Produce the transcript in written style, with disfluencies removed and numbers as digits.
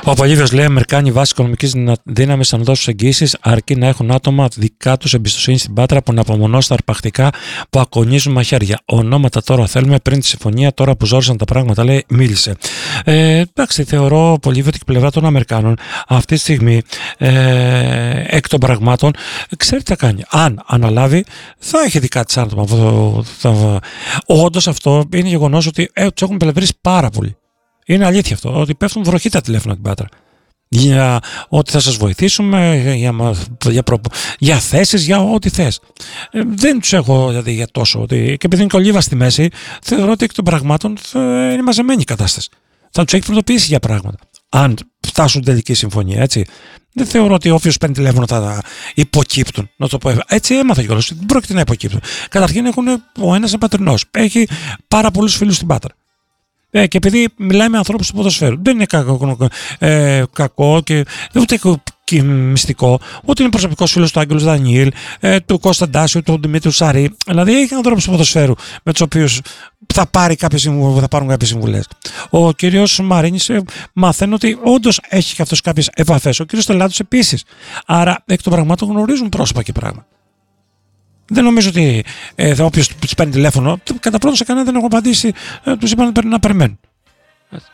Ο Πολύβιος λέει: Αμερικάνοι βάσει οικονομικής δύναμης θα δώσουν εγγύησεις αρκεί να έχουν άτομα δικά τους εμπιστοσύνη στην Πάτρα που να απομονώσουν τα αρπακτικά που ακονίζουν μαχαίρια. Ονόματα τώρα θέλουμε πριν τη συμφωνία, τώρα που ζόρισαν τα πράγματα, λέει, μίλησε. Εντάξει, θεωρώ, Πολύβιο, ότι η πλευρά των Αμερικάνων αυτή τη στιγμή εκ των πραγμάτων ξέρει τι θα κάνει. Αν αναλάβει, θα έχει δικά της άτομα. Όντως αυτό είναι γεγονός ότι τους έχουν πελευρίσει πάρα πολύ. Είναι αλήθεια αυτό, ότι πέφτουν βροχή τα τηλέφωνα την Πάτρα. Για ότι θα σας βοηθήσουμε, για θέσεις, για ό,τι θες. Δεν τους έχω δηλαδή για τόσο. Και επειδή είναι και ο Λίβας στη μέση, θεωρώ ότι εκ των πραγμάτων είναι μαζεμένη η κατάσταση. Θα τους έχει προειδοποιήσει για πράγματα. Αν φτάσουν τελική συμφωνία, έτσι. Δεν θεωρώ ότι όποιος παίρνει τηλέφωνο θα υποκύπτουν. Να το πω. Έτσι έμαθα κιόλας. Δεν πρόκειται να υποκύπτουν. Καταρχήν έχουν ο ένας πατρινός. Έχει πάρα πολλούς φίλους στην Πάτρα. Και επειδή μιλάει με ανθρώπους του ποδοσφαίρου, δεν είναι κακό και ούτε και μυστικό, ότι είναι προσωπικός φίλος του Άγγελου Δανιήλ, του Κώστα Ντάσιου, του Δημήτρου Σαρή. Δηλαδή έχει ανθρώπους του ποδοσφαίρου με τους οποίους θα πάρουν κάποιες συμβουλές. Ο κύριος Μαρίνης μαθαίνει ότι όντως έχει και αυτός κάποιες επαφές. Ο κύριος Τελάτος επίσης. Άρα εκ των πραγμάτων γνωρίζουν πρόσωπα και πράγματα. Δεν νομίζω ότι όποιος τους παίρνει τηλέφωνο, κατά πρώτον σε κανένα δεν έχω απαντήσει, τους είπαν να περιμένουν.